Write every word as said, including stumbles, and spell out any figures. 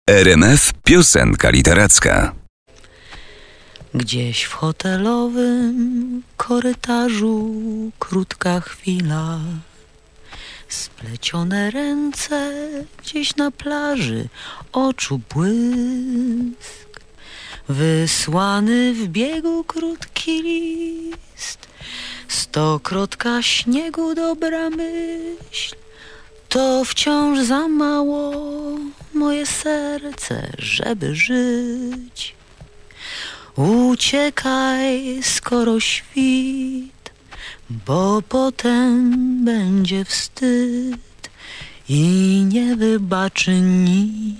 R M F Piosenka Literacka. Gdzieś w hotelowym korytarzu krótka chwila, splecione ręce gdzieś na plaży, oczu błysk, wysłany w biegu krótki list, stokrotka śniegu dobra myśl, to wciąż za mało moje serce, żeby żyć. Uciekaj, skoro świt, bo potem będzie wstyd i nie wybaczy nikt.